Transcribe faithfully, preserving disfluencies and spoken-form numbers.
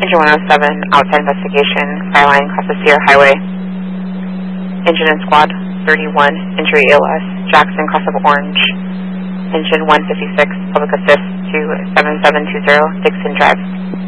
Engine one oh seven, outside investigation, fire line across the Sierra Highway. Engine and squad thirty-one, injury A L S, Jackson, cross of Orange. Engine one fifty-six, public assist to seven seven two zero, Dixon Drive.